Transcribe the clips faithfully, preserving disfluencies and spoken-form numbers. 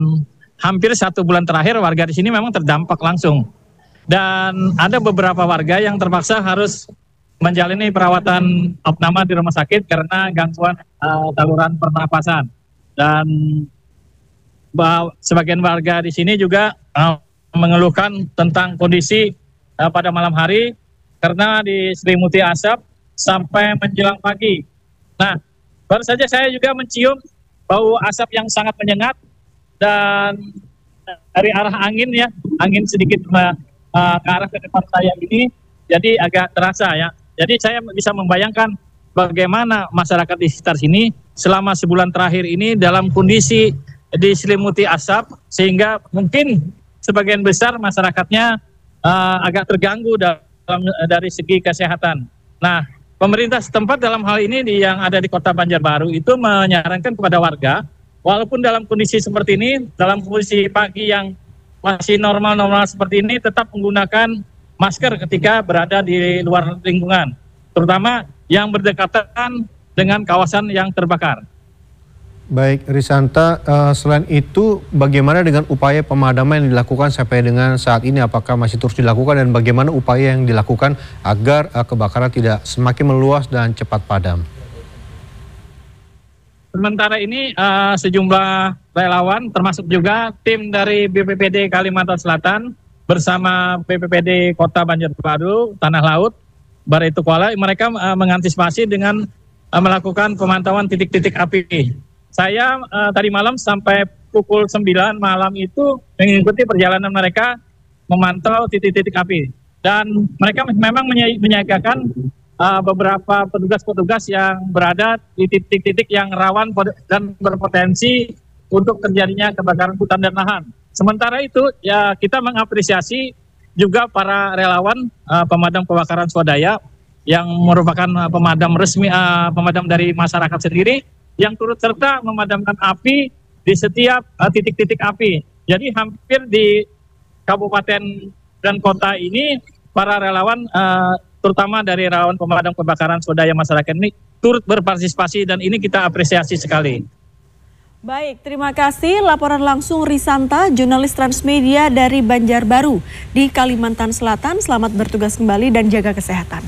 hampir satu bulan terakhir warga di sini memang terdampak langsung. Dan ada beberapa warga yang terpaksa harus menjalani perawatan opname di rumah sakit karena gangguan uh, saluran pernapasan. Dan uh, sebagian warga di sini juga uh, mengeluhkan tentang kondisi uh, pada malam hari karena diselimuti asap sampai menjelang pagi. Nah, baru saja saya juga mencium bau asap yang sangat menyengat dan dari arah angin ya, angin sedikit uh, uh, ke arah ke depan saya ini, jadi agak terasa ya. Jadi saya bisa membayangkan bagaimana masyarakat di sekitar sini selama sebulan terakhir ini dalam kondisi diselimuti asap, sehingga mungkin sebagian besar masyarakatnya uh, agak terganggu dalam dari segi kesehatan. Nah, pemerintah setempat dalam hal ini di, yang ada di Kota Banjarbaru itu menyarankan kepada warga, walaupun dalam kondisi seperti ini, dalam kondisi pagi yang masih normal-normal seperti ini, tetap menggunakan masker ketika berada di luar lingkungan, terutama yang berdekatan dengan kawasan yang terbakar. Baik, Risanta, uh, selain itu bagaimana dengan upaya pemadaman yang dilakukan sampai dengan saat ini? Apakah masih terus dilakukan dan bagaimana upaya yang dilakukan agar uh, kebakaran tidak semakin meluas dan cepat padam? Sementara ini uh, sejumlah relawan termasuk juga tim dari B P P D Kalimantan Selatan bersama B P P D Kota Banjarbaru, Tanah Laut, Barito Kuala, mereka uh, mengantisipasi dengan uh, melakukan pemantauan titik-titik api. Saya uh, tadi malam sampai pukul sembilan malam itu mengikuti perjalanan mereka memantau titik-titik api. Dan mereka memang menyiagakan uh, beberapa petugas-petugas yang berada di titik-titik yang rawan dan berpotensi untuk terjadinya kebakaran hutan dan lahan. Sementara itu ya kita mengapresiasi juga para relawan uh, pemadam kebakaran swadaya yang merupakan uh, pemadam resmi, uh, pemadam dari masyarakat sendiri, yang turut serta memadamkan api di setiap titik-titik uh, api. Jadi hampir di kabupaten dan kota ini para relawan, uh, terutama dari relawan pemadam kebakaran swadaya masyarakat ini turut berpartisipasi dan ini kita apresiasi sekali. Baik, terima kasih. Laporan langsung Risanta, jurnalis Transmedia dari Banjarbaru di Kalimantan Selatan. Selamat bertugas kembali dan jaga kesehatan.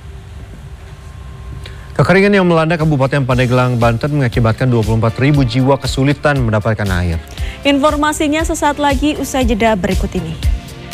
Kekeringan yang melanda Kabupaten Pandeglang, Banten mengakibatkan dua puluh empat ribu jiwa kesulitan mendapatkan air. Informasinya sesaat lagi usai jeda berikut ini.